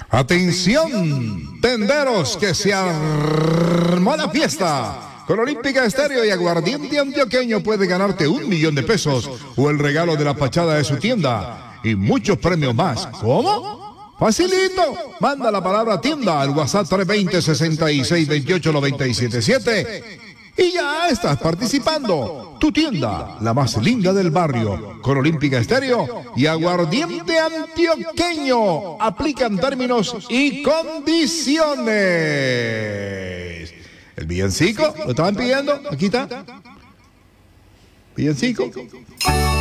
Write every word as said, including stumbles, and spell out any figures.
Atención, tenderos, que se armó la fiesta. Con Olímpica Estéreo y Aguardiente Antioqueño puede ganarte un millón de pesos o el regalo de la fachada de su tienda y muchos premios más. ¿Cómo? Facilito. Manda la palabra tienda al WhatsApp tres dos cero, seis seis dos ocho, nueve siete siete y ya estás participando. Tu tienda, la más linda del barrio, con Olímpica Estéreo y Aguardiente Antioqueño. Aplican términos y condiciones. El villancico, ¿lo estaban pidiendo? Aquí está. Villancico.